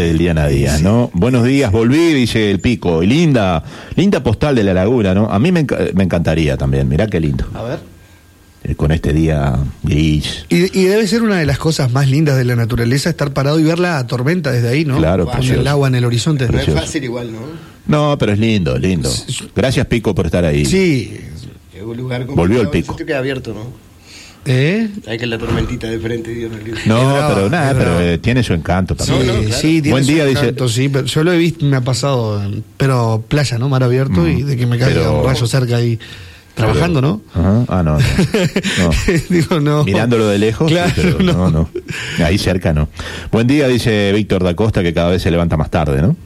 del Diana Díaz, ¿no? Buenos días, volví, dice el Pico. Y linda postal de la laguna, ¿no? A mí me encantaría también, mirá qué lindo. A ver. Con este día gris. Y debe ser una de las cosas más lindas de la naturaleza estar parado y ver la tormenta desde ahí, ¿no? Claro, con el agua en el horizonte. No es fácil igual, ¿no? No, pero es lindo. Gracias, Pico, por estar ahí. Sí. Un lugar volvió el Pico. Queda abierto, ¿no? Hay que la tormentita de frente, Dios mío. No, pero tiene su encanto también. No, claro. Sí, tiene buen su día, encanto, dice. sí, pero yo lo he visto, me ha pasado, pero playa, ¿no? Mar abierto y de que me caiga un rayo cerca ahí. Trabajando, ¿no? Ajá. No. Digo, no. Mirándolo de lejos, claro, sí, pero no. Ahí cerca no. Buen día, dice Víctor da Costa, que cada vez se levanta más tarde, ¿no?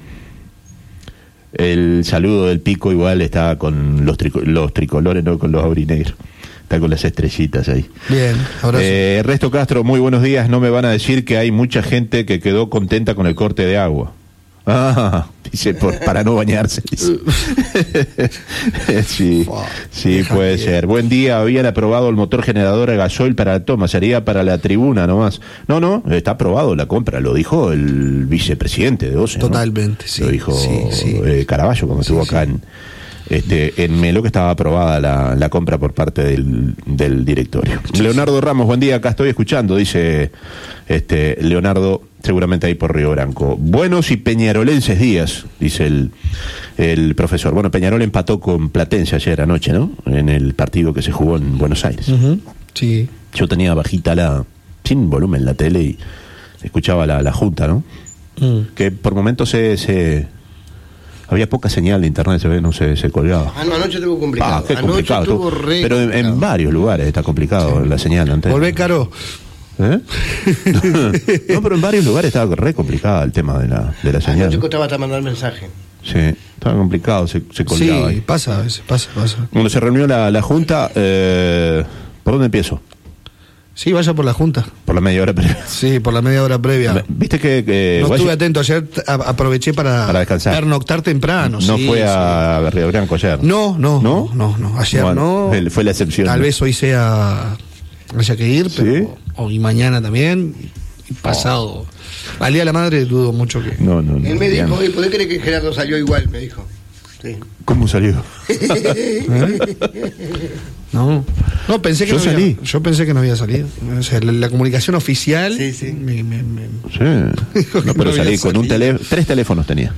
El saludo del Pico igual está con los tricolores, no con los aurinegros. Está con las estrellitas ahí. Bien, abrazo. Ernesto Castro, muy buenos días. No me van a decir que hay mucha gente que quedó contenta con el corte de agua. Dice, para no bañarse. Sí, puede ser. Buen día, habían aprobado el motor generador a gasoil para la toma, sería para la tribuna nomás. No, está aprobado la compra, lo dijo el vicepresidente de OCE. Totalmente, ¿no? sí. Lo dijo sí. Caraballo, como estuvo acá en Melo, que estaba aprobada la compra por parte del directorio. Leonardo Ramos, buen día, acá estoy escuchando, dice Leonardo, seguramente ahí por Río Branco. Buenos y peñarolenses días, dice el profesor. Bueno, Peñarol empató con Platense ayer anoche, ¿no? En el partido que se jugó en Buenos Aires. Sí. Yo tenía bajita sin volumen la tele y escuchaba la junta, ¿no? Que por momentos había poca señal de internet, se colgaba. Anoche estuvo complicado. Qué complicado. Estuvo pero en varios lugares está complicado la señal antes. Volvé, Caro. No, pero en varios lugares estaba re complicado el tema de la señal. Anoche costaba hasta mandar mensaje. Sí, estaba complicado, se colgaba. Sí, pasa a veces, pasa. Cuando se reunió la junta, ¿por dónde empiezo? Sí, vaya por la junta. Por la media hora previa. Sí, por la media hora previa. Viste que no estuve atento ayer, aproveché para descansar. Pernoctar temprano. No fue a Río Branco ayer. No. Ayer bueno, no. Fue la excepción. Tal vez hoy haya que ir, pero hoy mañana también. Y pasado. Al Día de la Madre dudo mucho que. No. Él me dijo, ¿por qué crees que Gerardo salió igual? Me dijo. Sí. ¿Cómo salió? No, pensé que yo pensé que no había salido. O sea, la comunicación oficial. Sí. Sí. No, pero salí con tres teléfonos tenía.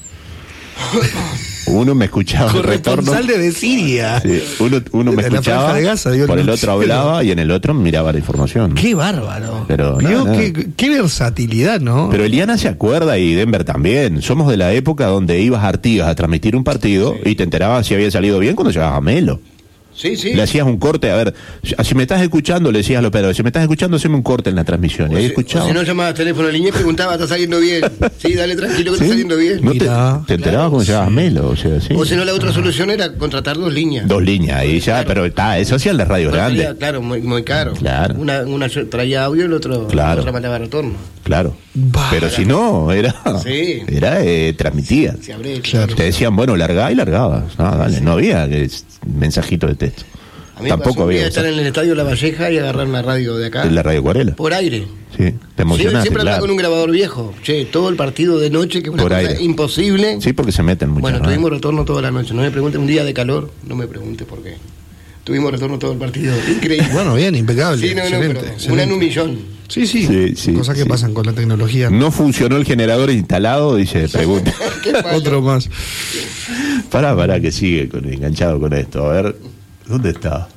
Uno me escuchaba el retorno. Corresponsal de Siria. Sí, uno me escuchaba, de Gaza, digo, por el otro hablaba y en el otro miraba la información. Qué bárbaro. Pero qué versatilidad, ¿no? Pero Eliana se acuerda y Denver también. Somos de la época donde ibas a Artigas a transmitir un partido y te enterabas si había salido bien cuando llegabas a Melo. Sí. Le hacías un corte, a ver, si me estás escuchando, le decías al operador, si me estás escuchando, haceme un corte en la transmisión. Y ahí escuchaba. Si no llamabas teléfono a línea y preguntaba, ¿está saliendo bien? Sí, dale tranquilo que está saliendo bien. No te enterabas cuando llegabas a Melo, o sea, sí. O si no, la otra solución era contratar 2 líneas. 2 líneas, ahí ya, pero eso hacía el de radio grande. Claro, muy caro. Claro. Una traía audio y el otro otra mandaba retorno. Claro. Pero si no, transmitía. Claro. Te decían, bueno, largá y largabas. No, dale, no había mensajito de texto. A mí tampoco había estar en el estadio La Valleja y agarrar una radio de acá. ¿La radio Acuarela? Por aire. Sí, te emocionaste. Siempre andaba con un grabador viejo. Todo el partido de noche, que es una cosa imposible. Sí, porque se meten mucho. Bueno, tuvimos retorno toda la noche. No me pregunte, un día de calor, no me pregunte por qué. Tuvimos retorno todo el partido. Increíble. Bueno, bien, impecable. Sí, excelente. Una en un millón. Sí. Cosas que pasan con la tecnología. No funcionó el generador instalado, dice, pregunta. Otro más. Pará, que sigue enganchado con esto. A ver, ¿dónde está?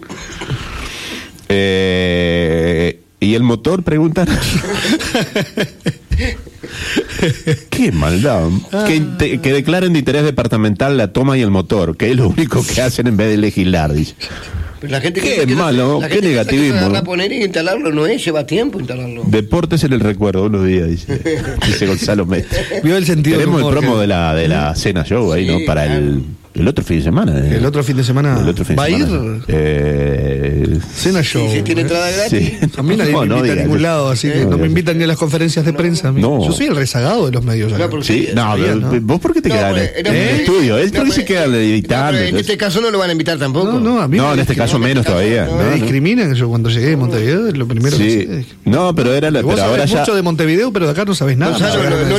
¿Y el motor? Preguntan. Qué maldad. Que declaren de interés departamental la toma y el motor, que es lo único que hacen en vez de legislar, dice. Pero la gente qué malo, qué negativismo. Para poner y instalarlo no lleva tiempo instalarlo. Deportes en el recuerdo, unos días, dice Gonzalo Mestre. Vio el sentido. Tenemos el promo de la cena show ahí, ¿no? Para el otro fin de semana. El otro fin de semana. ¿Va a ir? Cena show. Sí, tiene entrada gratis. Sí. A mí nadie me invita a ningún lado, así que no me invitan ni a las conferencias de prensa. No. Yo soy el rezagado de los medios. ¿Vos por qué te quedás en el estudio? Él se queda editando. En este caso no lo van a invitar tampoco. No, en este caso menos todavía. Me discriminan. Yo cuando llegué de Montevideo, lo primero que hice. No, pero ahora ya. Mucho de Montevideo, pero de acá no sabés nada.